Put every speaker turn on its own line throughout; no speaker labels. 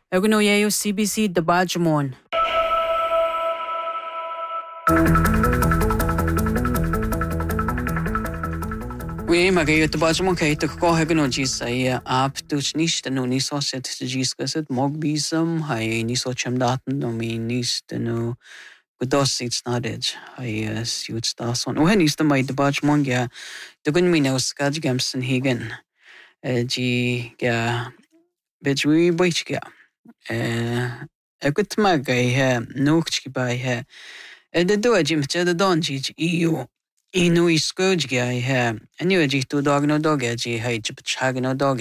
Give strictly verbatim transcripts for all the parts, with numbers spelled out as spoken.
Eguno yayo C B C de Bajamon. We magayo to Bajamon kay to ko eguno jis ay ap tuch nish no niso set jis kaset mogbisam hay niso chamdaten no mi nis no Gudos it's nadej ay suit stason. When is the my de Bajamon ya the gun mi no skaj gamson higan ji ya bejwi boichga Egut magay ha nukchi bay ha Ede do jim cheda don ji eu inu iskoj ga ha anu ji tu dog no dog ji hay chip chag no dog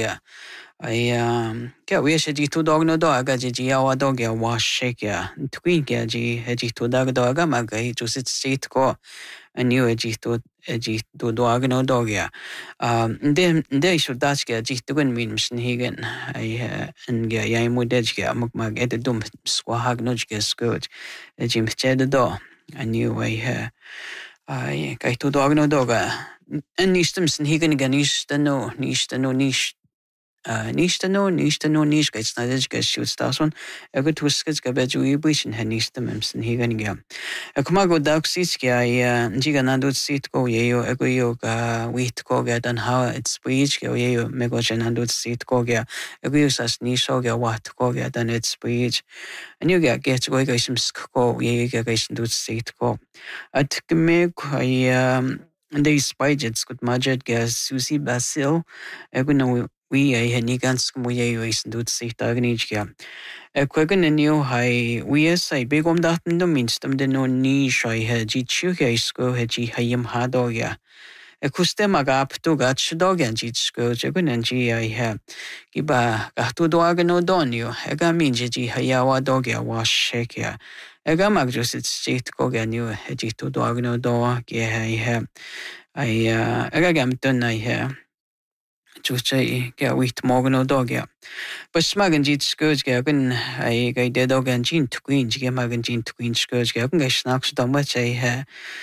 I um ga we she ji tu dog no dog ga ji ji awa dog ya wash shake ya twin ga ji he ji tu dog dog magay ju sit sit ko anu ji tu ji tu dog no dog ya um de de should dach ga ji tu gun min mission higen I en ga ya mu de ga mag mag ede dum swa hag no ga skoj jim cheda do anu I ha I kai tu dog no dog en nistem sin higen ga nista no nista no nish Nista no, nista no, nish ga snadej ga shoot stason. Ego tuskets ga beju ibush in hanista memsen higan ga. Akumago dag sits ga ya jiga nandut sit go yeo ego yo ga wheat go ga dan how it's speech ga yeo mego janandut sit go ga ego yo sas nisho ga wat go ga dan it's speech. And you ga get go ga sim sko yeo ga ga sindut sit go. At me I um they spidets good majed ga Susie Basil ego no we I had nigans we is do see tagnijga. A quicken and new high we as I big om that no means them the no niche I had ji chu go had ji hayam hadoga. A custom agap to gatch dog and jits go jagun and ji I have. Giba gatu dog no don you. Ega means ji hayawa dog ya wash shake ya. Ega mag just it's seat go gan you had ji to dog no dog yeah I have. I uh ega gampton I have. Chuchay ga wit morgan o dog ya. But smagan jit scourge gagan I ga dead dog and gin to queen jig magan gin to queen scourge gagan ga snacks so much I ha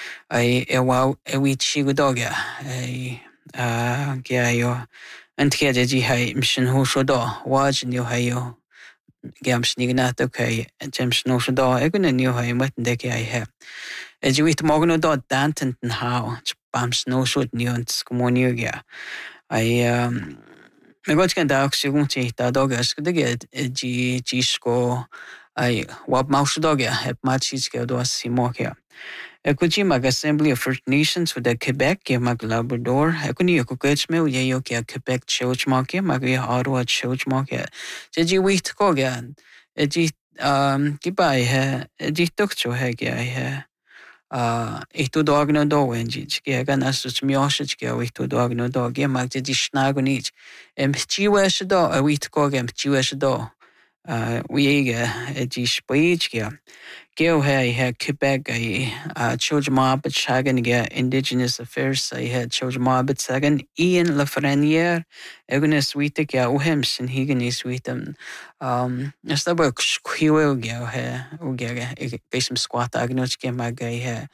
I a wow a wheat shigo dog ya I uh ga yo and ga ji hai mission ho so do watch new hai yo gam snignat okay and james no so do egun new hai mat de ga I ha a ji wit morgan o do danton how bams no so new and scomonio ga I um me got kan dag segun ti da dog as de get gi gi sko I wab mouse dog ya heb machis ke do simokia. E kuji mag Assembly of First Nations with the Quebec ke mag Labrador. E kuni ko kets me ye yo ke Quebec church market mag ye Ottawa church market. Je ji wit ko ga e ji um ki bai he e ji tok cho he ga he. Uh, ich tu dog no do wenjich ke gan asus mioshich ke ich tu dog no do ge mag di snagonich em chiwesh do a wit ko gem chiwesh do uh we ge e di speech ke ke he he Quebec I uh chojma but chagan ge Indigenous Affairs I had chojma but sagan Ian Lafreniere egunes wite ke o hems en higen is witem um sta ba kwiwe ge he o ge ge gesem squat agnoch ke mag he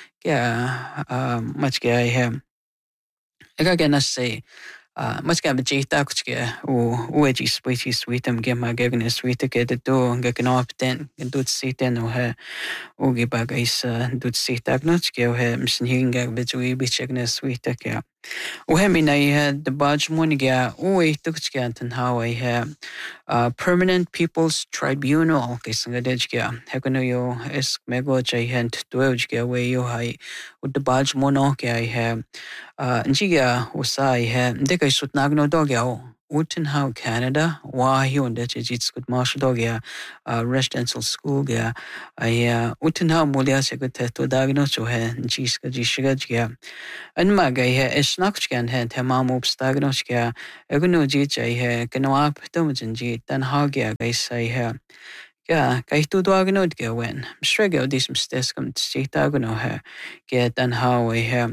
yeah, um, much ge I have. I got gonna say, uh, much ga bejita kuchge o ueji sweetie sweetem ge ma gegen sweet ge de do ge knop den ge dut siten o he o ge bag is dut sitak noch ge o he msin hinga bejui bichegne sweet ge. O he min I had the badge moniga o e tukchganten how I have uh, Permanent People's Tribunal kisanga dejga hekono yo es mego jai hent dwejga we yo hai with the badge mono ke I have uh njiga usai he deka sut nagno dogya Uten how Canada wa hi on de jits good marsh dogya uh, residential school ga I uh, uten how molia se good to dagno cho he jiska jishiga ga an magai he snakchgan he tamam obstagnos ga eguno jich I he kanwa ptumjin ji tan ha ga gai sai he ga kai tu dagno ga wen strego dis msteskum tsigtagono he get tan how I he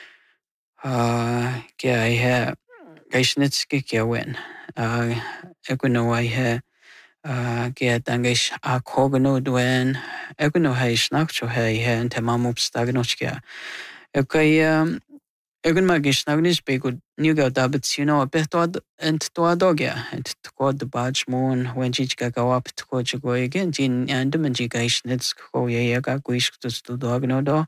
uh ga I he Gaisnitski Kewin. Uh, Eguno I he get Angish a Kogano Dwen. Eguno hay Snakcho hay and Tamamup Stagnochka. Okay, um, egun magis nagnis begud nuga dabit sino betod ent toadogia ent tquad the badge moon when jiga go up to go go again jin and the jiga isnits ko ye ga guish to dog no do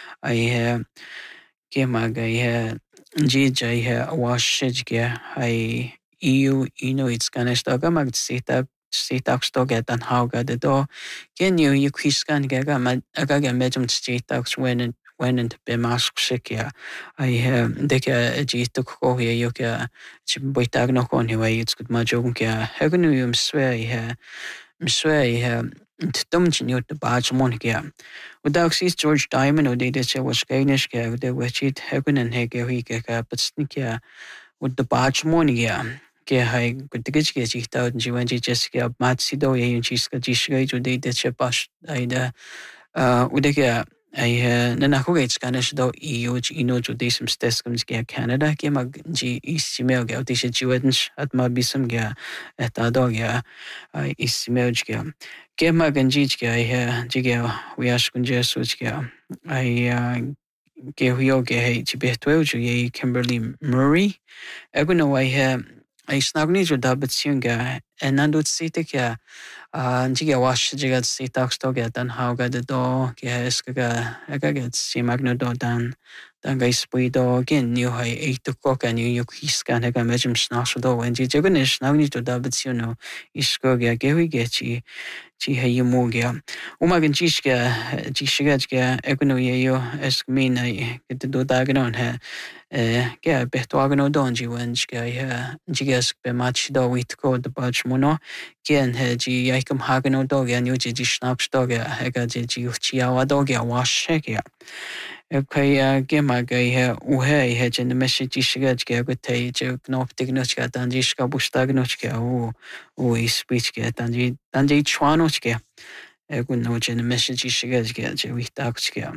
I ke maga ye jija ye wash ge I eu ino it's gonna stoga mag sita sita stoga dan hauga the do gen you you quiskan ga mag aga medum sita when when into be mask sikia I deka jito ko ye yoka chimboitag no kon he way it's good ma jogun kya hegnu yum swe he swe he dum chinyo the badge mon kya Udaxis George Diamond o de se was gainish kya de wechit hegun and hege hi ka but snikya with the badge mon kya ke hai gutigich ke jita jiwan ji jessica matsido ye yun chiska jishga jo de de se pas aida uh udega I nanako Spanish do eu ino judaism steskums ge Canada ke mag ji ismail ge autisha jiwedens at ma bisum ge at adog ya ismail ge ke mag ji ge I ji ge we askun jesus ge I ge huyo ge he ji betwel ju ye Kimberly Murray eguno I he I snagni ju dabat singa enandut site ke Jiga wash jiga si tax to get dan how ga the do yes ga ga get si magno do dan dan ga spui do again new high eight to cock and you his can ga mejum snash do when ji jigunish now need to dabit you know is go ga ge we get chi chi ha you mo ga umagin jiska jishiga ga eguno ye yo es mean I get do dagnon ha ge betwagno don ji when ga ya jigas be match do with go the badge mono Gen he ji yaikam hagano dog and you ji snaps dog a ga ji chiawa dog a wash ya. Okay, gema ga he uhe he jen the message shiga ga go te je knop dignochka dan ji ska bustagnochka o o is speech ga dan ji dan ji chwanochka. Ego no jen the message shiga ga je wi takchka.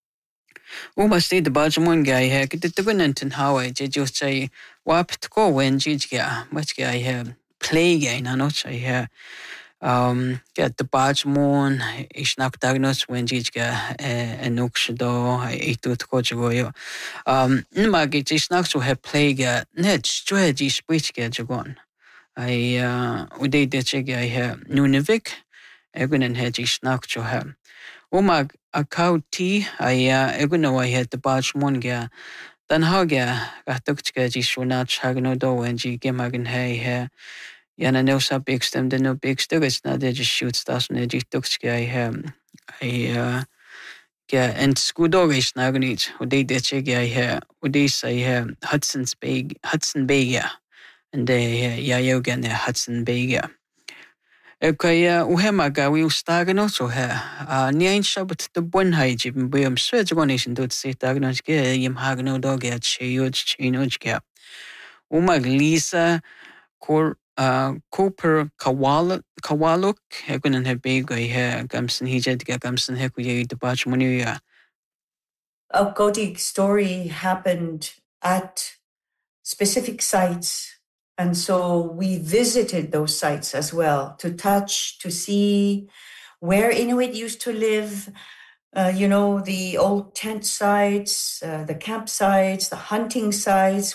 O ma stay the bajmon ga he get the gunenten how I je just say wap to go when ji ga much ga he play ga na no I he um get the badge moon is knocked diagnosed when jiga and oxdo I to coach go yo um nima get is knocked to have play ga net strategy speech ga jagon I uh uday de chega I have nunavik egun and hedge is knocked to have umag a cow tea I uh egun no I had the badge moon ga dan ha ga gatuk ga ji shuna chagno do when ji gemagan hey he Yana no sa big stem the no big stuggets na they just shoot stars and edgy tux guy um I uh yeah and skudogis nagonit or they did check I hear or they say um Hudson's Bay Hudson Bay yeah and they yeah yo again there Hudson Bay yeah Okay uh uhema ga we stagano so ha uh nine shabat the one hyjib and we am switch one nation to say tagnos ge yim hagno dog at cheo chino ja Umag Lisa Cor uh, Cooper Kawal Kawaluk Hekunan Hebego he Gamson he jet Gamson Heku the Bachmonia.
Our Gothic story happened at specific sites, and so we visited those sites as well to touch, to see where Inuit used to live, uh, you know, the old tent sites, uh, the campsites, the hunting sites.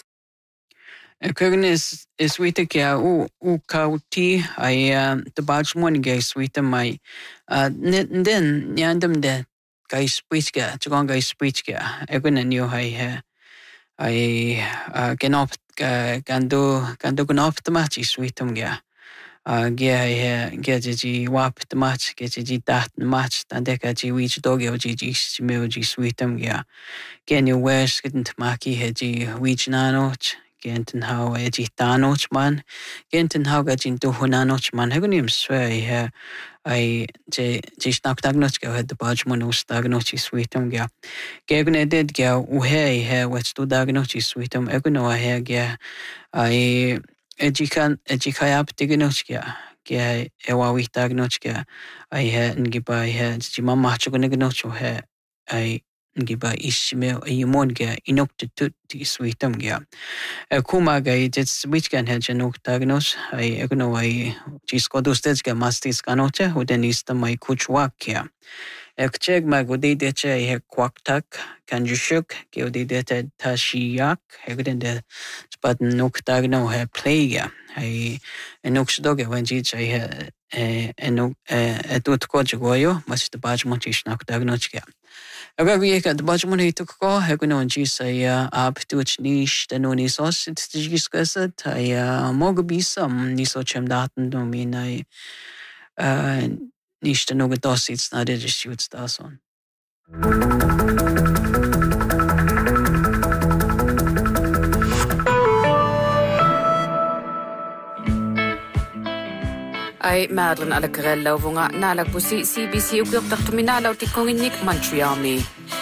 Kugnis is wita kya u u kauti I um the badge money guys wita my uh then yandam de guys speech ga chugon guys speech ga egun new I ha I uh ganop gando gando ganop the match is witum ga uh ge ge ji wap the match ge ji dat match dan de ga ji wich dog yo ji ji smell ji sweetum ga gen you west get maki he ji wich nanoch Genten how e ji tanoch man Genten how ga jin to hunanoch man hegunim swe he I je je snak tagnoch ga het de bajmon us tagnoch sweetum ga gegun eded ga u he he wet to tagnoch sweetum eguno he ga I ejikan ejikayap tignoch ga ga e wa wi tagnoch ga I he ngiba he ji mama chugun gnoch he I ngiba ismail yimon ga inok tut sweetum ga Kuma ga jet switch can hedge no tagnos I eguno I ciscodustezga mastis canoche, udenista mai kuchwakia. Ekcheg magudidete he kwaktak, kanjushuk, geodidete tashiyak, hegdende spaten nuktagno he playga. Hij en ook zodoge wanneer hij en ook het doet kort goeio, maar het badjement is nog dag nog ja. Aga wie ik het badjement heeft ook ko, hij kon ons zeggen ab doet niet de non is als het is gezet, hij mogen bisam niet zo chem daten doen in hij niet de nog dat iets naar de shoots daar zo.
Ay Madeline Alacarella vunga nalag po si C B C ugyok tak tuminalaw ti konginik Montreal.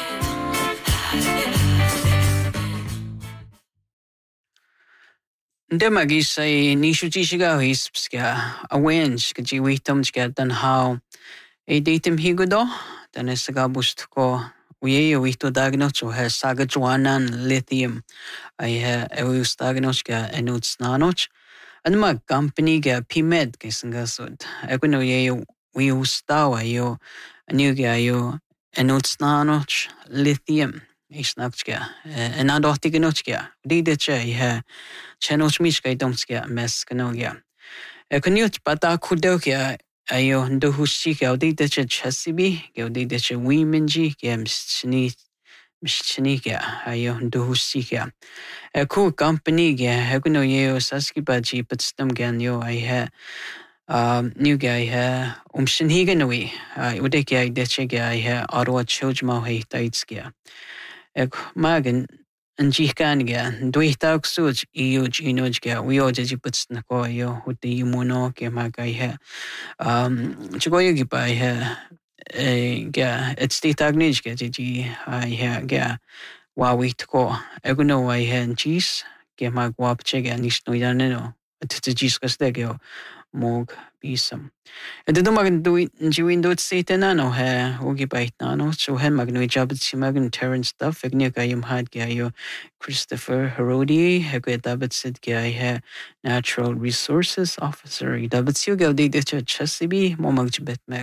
Demagi say nishu chishiga hispska awench kajiwitam ska dan how e datem higudo dan esaga bustko uye wito diagnoso has saga juanan lithium I ha eus diagnoska enuts nanoch and my company ga P-Med kisangasud. Ako no ye we ustawa yo anu ga yo enutsnanoch lithium isnakska en adotigenotska. Dide che ha chenoch miska domska mes kanogia. Ako nyut pata kudokia ayo ndohushika dide che chasibi ga dide che wimenji games chni Mishchiniga, ayo ndohusiga. A cool company ga, haguno yeo saskibaji, but stum gan yo, I ha, um, new guy ha, umshinhiganui, I udeki I dechiga, I ha, arwa chojma he taitskia. Ek magan, and jikaniga, duitauk suj, eo ginojga, we all did you put snako, yo, with the yumono, gemagai ha, um, chugoyogi by ha. Ga it's the tagnage ga ji I ha ga wa wit ko eguno I ha cheese ga mag wa pchega nisno yaneno at the cheese kastego mog bisam and the mag do jiwin dot setena no ha ogi bait nano so ha magno jabit simagn terrence stuff egnia ga yum had ga yo Christopher Herodi ha ga dabit sid ga ha natural resources officer dabit su ga de de chasibi mo magjbet mag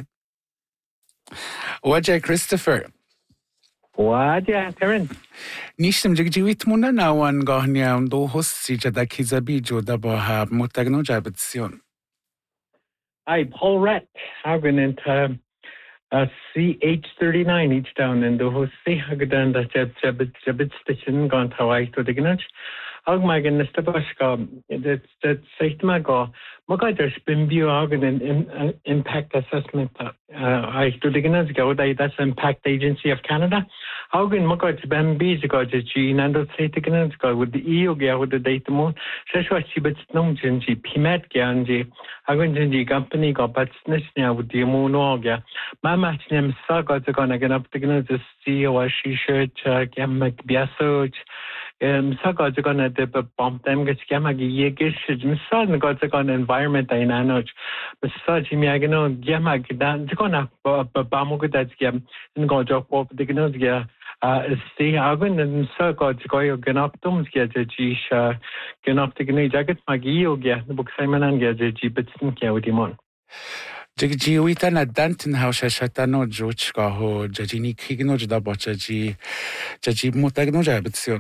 Wajay Christopher.
Wajay Terence.
Nishtem jigjiwit muna nawan gahnya do hosti jada kizabi joda baha mutagno jabetsion.
I Paul Rett. I've been into uh, C H thirty-nine each down in the hosti. I've done the jab jabit jabit station gone Hawaii to the gnach. Ag magan nestabaska that that saitma go maga there's been view organ in impact assessment uh I to the gnaz go that's Impact Agency of Canada. Organ maga ben biz go the gene and say the gnaz go with the E O go with the data mo seshwa chibet nung jinji P-Med ganji agun jinji company go but snishnya with the mono ga mama chnem saga to gonna get up the gnaz C O she shirt gam biasoch um saga to gonna the bomb them get gamagi yegish misal got to gonna environment I know misal jimi agno gamag dan to gonna bamugo that's gam and go job up the gnaz ga uh see agun and so got to go gan up tums get the jish gan up the gnaz jacket magi yoga the book Simon and get the jibitsin kawdimon
Jigjiwita na dantin hausha shatano joch ga ho jajini kigno jda bachaji jaji mutagno jabetsion.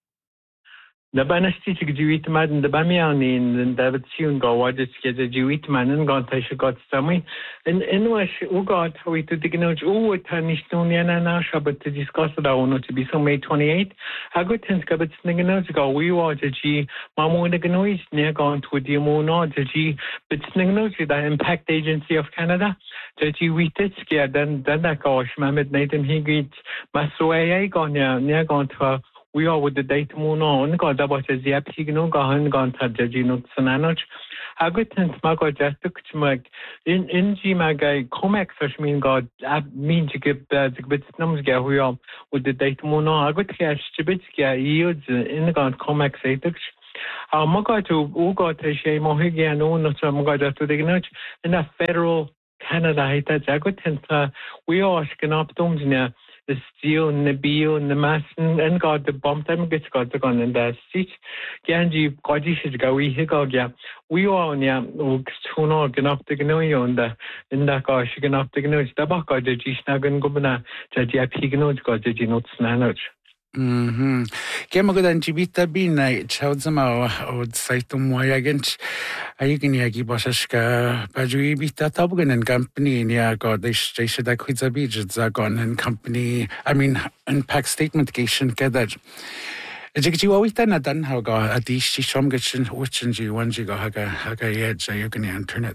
The banasti to Jewish man and the Bamiani and David Sion go watches get a Jewish man and got I should got somewhere. And in which who got how we to dig no oh tarnish no nasha but to discuss it I want to be so May twenty eighth. I got ten scabits niggas go we watch a G Mamu the noise near gone to the moon or the G but snignos the Impact Agency of Canada. The G we did scare then then that gosh Mamed Nathan he gets Masway gone near gone to we are with the data moon on got about a zap signal gone gone to Jajino Sananoch. I got ten smago just took to make in in G Magai Comex such mean God mean to give the bits numbers get we are with the data moon on. I got cash to bits get yields in the God Comex eight. Our Maga to Ugo Teshe Mohigan, no, not some Maga to the Gnutch in a federal Canada. I got ten we are asking up Domsnia. the steel na bio na mass and got the bomb time gets got the gun and that seat Ganji Godish go we higogia we all ya tuno gan up the gno on the in that gosh you can up the gno the back of the Gisnagan Gubana that ya pigno got the notes nanage.
Mhm. Kema godan jibita bina chawdzama od saitum moyagent ayigin yagi bashashka bajui bita tabgan and company nia god they should da kwitza bijt zagon and company I mean impact statement gation kedaj Jigji wawita na dan haga adish shom gitchen wichinji wanji go haga haga yed ayigin internet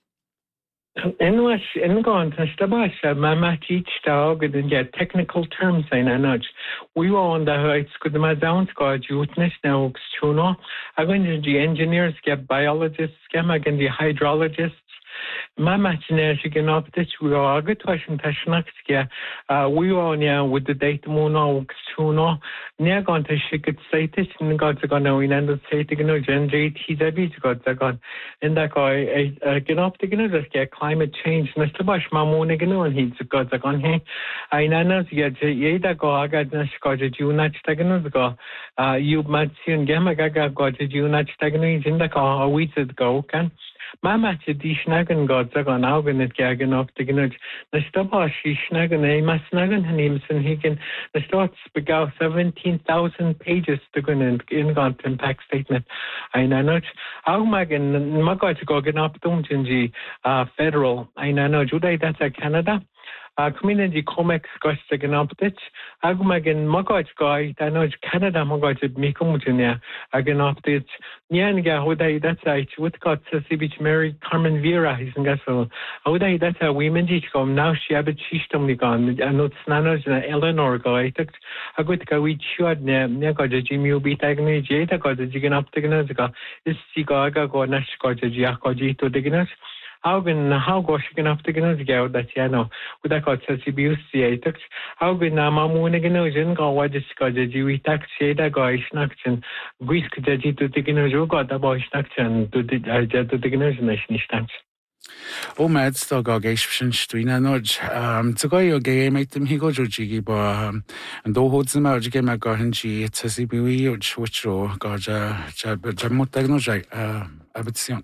In was in gone to Stabasha, Mama teach dog and get technical terms in a nudge. We were on the heights, could my down squad, youthnish now, Chuno. I went to the engineers, get biologists, Gamma and the hydrologists. Mama she can up this we are good question Tashnakska. Uh we were on yeah with the date mono Chuno. Near gone to she could say this and got to go now in and say to go Gen J T Z B got to go. And that guy I get up to go just get climate change Mister Bush Mamona gno and he's got to go hey. I know get Yeda go I got Nashka Junach Taganos go. Uh you might see and Gamma Gaga got to Junach Taganos in the car a week ago can. Mama to die Schnagen got on Augen at Gagan of the Gnudge. The Stopper she Schnagen a Masnagan Hanimson Higgin. The starts began seventeen thousand pages to go in Ingant impact statement. I know Aumagan Magot Gogan up Dumjinji federal. I know Juday that's a Canada. Uh, community comics gosh taken up this. Agumagin Magoj guy, I know Canada Magoj Mikumutinia, again up this. Nianga, Huday, that's a what got Sissy Beach Mary Carmen Vera, he's in Gasso. Huday, that's a women come now she habit Shistom Nigon, and not Snanos and Eleanor guy. A good guy we chewed near Nagoja Jimmy beat Agni Jada got the Jigan up the Gnaziga. Is Sigaga go Nash got the Giacogi to the Gnas. Augen how go she can have to get go that you know with that got C B U C A tax Augen na mamuna genogen go what is got the G W tax da go snaction Greek the G to the genojo got the boy snaction to the to the genogen nation.
O med sto go geishin stuina noj um to go yo ge mate them higo jigi ba and do hodzma jige ma go hinji C B U chwchro go ja ja jamotagno ja abitsion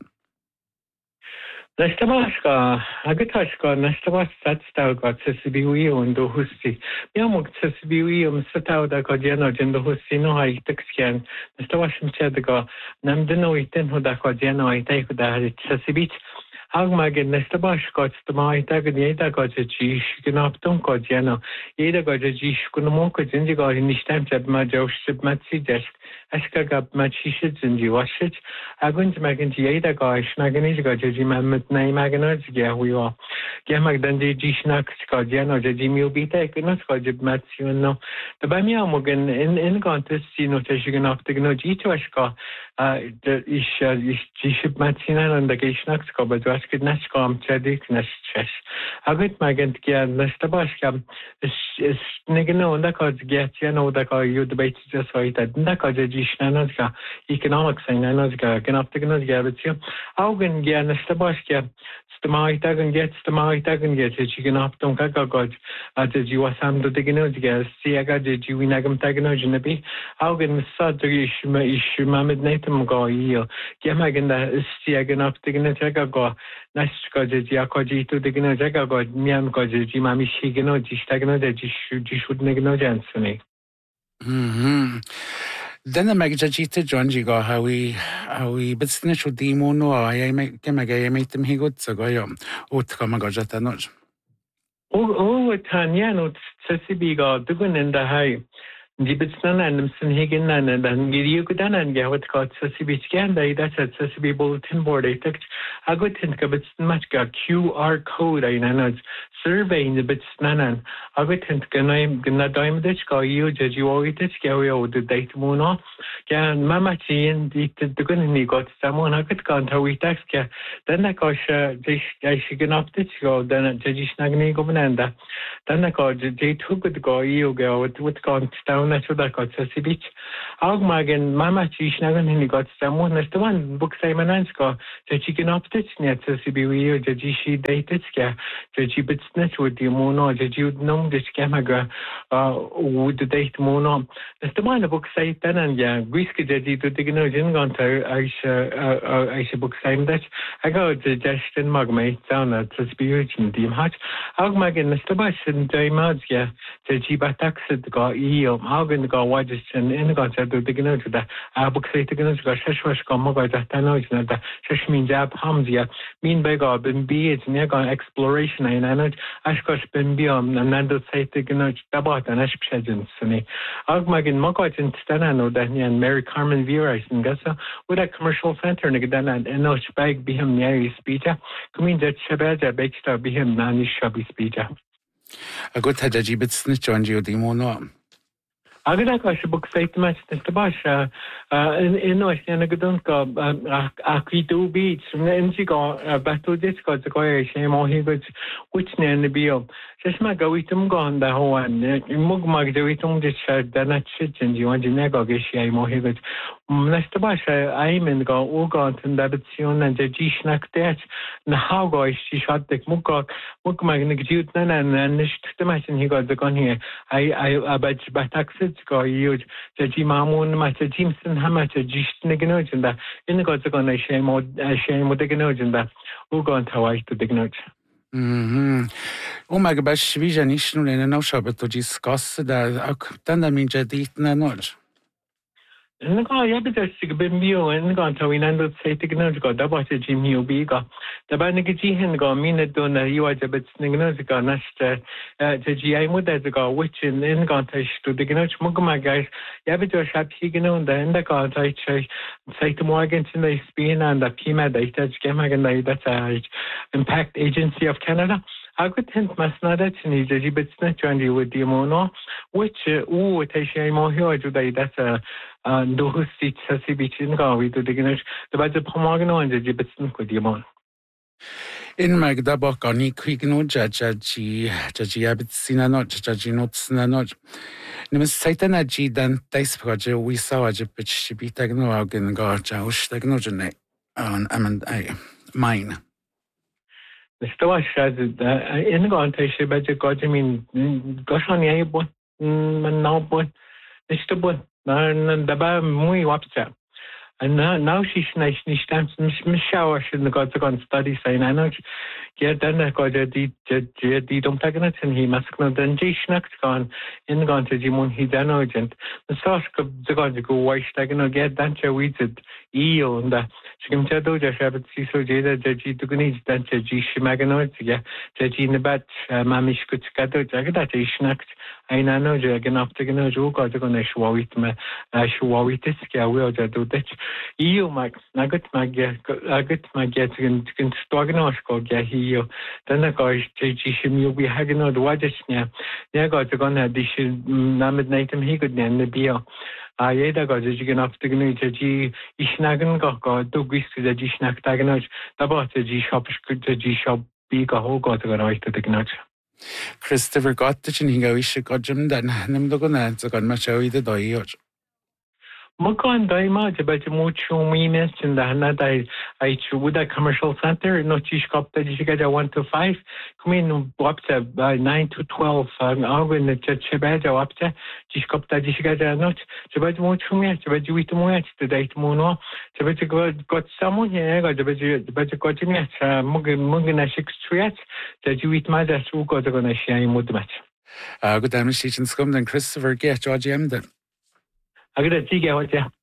Nestabaska, Agatashka, Nestabas, that's thou got Sessibi and do Husti. Yamuk Sessibi, um, Satao da Godiano, and the Husti, no, I took scan. Nestabashim said the go, Namdeno, Iten, who da Godiano, I take the Sessibit. Agmagin Nestabash got the my tag and Yeda got a G, she can up don't got Jano. Yeda got a G, Kunamoka, Zindigo in the stamp at Majo, Matsi desk. Aska got Machishits and you wash it. I'm going to make into Yeda guy, Snaganish got a Jim name Maganards, yeah, we are. Gamag Dundee G Snacks got Jano, the Jimmy be taken, not got Jib Matsi and no. The Bamia Morgan in in contest, you know, taking off the Gno G to Ashka, uh, the Ish, G ship Matsina and the Gay Snacks got, but Good Nashcom, Chedik, Nash Chesh. I get my gent get Nestabashka is Nigano, and that cause get, you know, that call you debate just right at Nakaja Gishnanaska, economics and Nanaska, can up the Gnaga, you. Augen get Nestabashka, Stamai and get Stamai and get it, you can up Tom Kaka God, as you was some to the Gnoga, see I got the Juinagam Taganojinabi. Augen Sadrish issue Mamad Natum go, you. Gemagan the Siagan up the Gnataka go. Nash got the Giacogi to the Gnajaga got Miam got the Jimami Shigano, Gistagano, that you should make no jansony.
Hm. Then the Magajita John Jigo, how we how we but snitch with the mono, I make him a made them he got so go yum. Oh, Kamagajata notch.
Oh, oh, Tanya, no, Sessibigo, Dugan in the high. Gibson and Higgin and then Girukudan and Gawat got Sessibi scan, that's at Sessibi bulletin board. I took a good think of it's much got Q R code. I know survey in the bits nanan. I would think Ganam Ganadaim Ditchka, you judge you always go the date moon off. Gan Mama Chi and the Gunny got someone I could count how we tax. Then I got I should get up Ditchko, then at Judge Snagni Governanda. Then I got J two could go, you go with what gone down. na to da got sa sibich ag magen mama chi snagan ni got samo na stovan book sai manansko te chi genoptet net sa sibiwi je ji shi dated ska je ji bitsnet with the mono je ji nom de skamaga would the date mono na stovan book sai tanan ya gwiski je ji to digno jin gon ta ai ai book sai dat I go to Justin Magmate down at the Spirition Team Hatch. I'll make in the Stabashin Daimadia, the Jibataxid got eel, Hagen got Wagiston, in got to the beginner to the Abuxate against Shashwash Gomoga, the Tanois, and the Shashmin Jab Hamzia, mean Bega, Ben B, it's near exploration, and I know Ashkosh Ben Biom, and Nando Sate Gnoj, Dabat, and Ashpshedins, and I'll make in Mogot and Stanano, and Mary Carmen Vera, and Gassa, with a commercial center, and and no spag be him near speaker. Come in that Shabaja Baxter be him Nani Shabby speaker.
A good Haji bit snitch on you, the mono.
I got a book statement, Mister Bosch, uh, in in North and a good uncle, Akitu Beach, and she got a battle disco, the guy, shame or he goes, which near the bill. Just my go with him gone the whole one. Mugmag the witum discharge, the not shit, and you want to negotiate shame or he goes. Mister Bosch, I'm in go, Ugot and Davidson and the G snack there. And how go she shot the Mugok, Mugmag Nigjutan and the machine he got the gun here. I, I, I bet Bataxit go huge. The Jimamun, Master Jimson, Hamacha, Gishniganoge, and that in the gods are going to shame or shame with the Ganoge and that Ugot Hawaii to the Ganoge.
Mhm. O mag bash vision ishnu le no shabe to discuss da ak tanda min jadit na noj.
And go ya bit sig bim bio and go to in and say technology go da ba jim yu bi go da ba ni gi hen go min do na yu a bit technology go na st the gi ai mod da go which in in go to to the gnoj mug ma guys ya bit your shop hi gno and then da go to say to morgan in the spain and the pima data schema and that impact agency of Canada. I could think Masnada Chini, the Jibitsnet Jandy with the Mono, which, ooh, Tasha Mohio, today that's a Dohu seat Sassy Beach in Gawi to the Gnish, the budget Pomogano and the Jibitsnet with the Mon.
In Magdabok on Equigno, Jaji, Jaji Abitsina not, Jaji Notsna not. Nims Saitana G dan Dice Project, we saw a Jipich Shibitagno Augen Gorja, Ushtagnogen on Amand I mine.
The store says that in the country, but the God, I mean, gosh on the boy, no boy, Mister Boy, and the bar muy upset. And now, now she's nice, and she stands in shower, and the gods are going to study sign. I know, get then I got a deed, deed on pregnant, and he must know then G snacked gone in the country, Jimon, he done urgent. The sauce the gods go white, I can get dancer weeded eel, and that she can tell those I have it, see so jada, Judgy to Gunij, dancer G shimaganoid, yeah, Judgy in the bat, Mammy could scatter, Jagada, he snacked. I know, Jagan after Gano, got to go to Shawit, Shawit, I will do that. You, Max, I got my get, I got my get and can stoganosh go get here. Then I got J G Shim, you'll be hanging out the waters now. They got to go and have this Namid night and he could then the beer. I either got the Jigan after Gano, G. Ishnagan got do whisk to the G snack taganoj, about the G shop, the G shop, big a whole got to go right to the gnoj.
Christopher got the chin, he go wish got Jim then, Nimdogan, so got my show either doy.
Mukan Daima, about Muchu Minas in the Hanada, I would a commercial center, no Chishkop that you get a one to five, come in up to nine to twelve, and I'll win the Chebaja up to Chishkop that you get a note, to bet Muchu Mias, to bet you eat Muach, the date Mono, to bet you got someone here, got the better got to Mias, Mugana six treats, that you eat my death who got to go share with the match.
Uh, good demonstration scum then Christopher get George M. then.
I got a tea out there.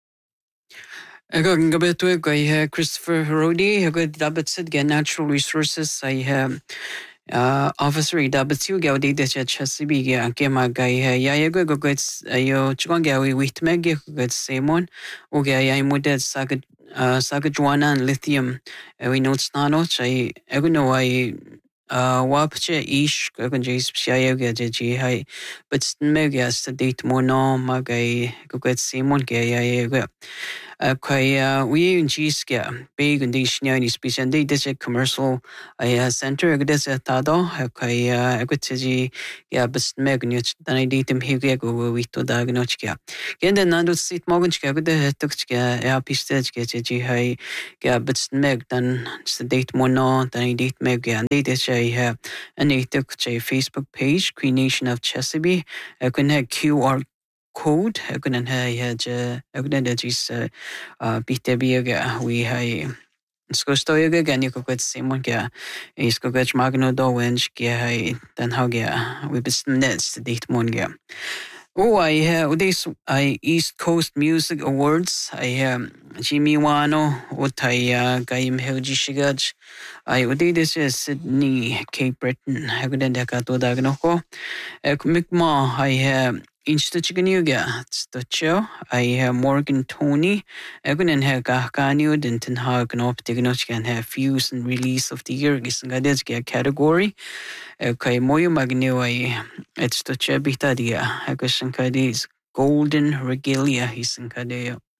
I got a bit to I Christopher Rodi, I got Dabbitsit, get natural resources. I have uh, officer Dabbitsu, Gaudi, the Chessibi, Gema Guy, Yago, go get yo Chongawi with Meg, get Simon, Oga, I'm with that Saga Sagajuana and lithium. We know it's not, I know I. Uh, wapche ish kagan jis psiaya ga ji hai but me ga sta date mo no magai ko get simon ga ya ga Kaya we in Giska, big and dish nyani speech and they did a commercial a center, a good as a tado, Kaya, a good tiji, yeah, but magnets, then I did him here go with to diagnostica. Get the Nando sit Morganska, good the Tuxka, a pistage, get a G high, yeah, but meg, then the date mono, then I did meg, and they did say, have and they took a Facebook page, Queen Nation of Chesapeake, I can have Q R code akunan hay haja akunan dajis bite biaga we hay skostoyaga gani ko kwet simon kya isko gach magno do wench kya hay dan hagya we bis nets dit mon kya. Oh, I have this I East Coast Music Awards. I have Jimmy Wano, Utaya, Gaim Helgi Shigaj. I would this is Sydney, Cape Breton, Hagudendakato Dagnoko. Mikma, I have Institutionuga, Stocho. I have Morgan Tony. I couldn't have Gahkanio, Denton Hag, and Optignoch can have Fuse and Release of the Year, Gisgadeskia category. Okay, Moyo Magneoi, it's the Chebitadia, Hagashankadis, Golden Regalia, Hisankadeo.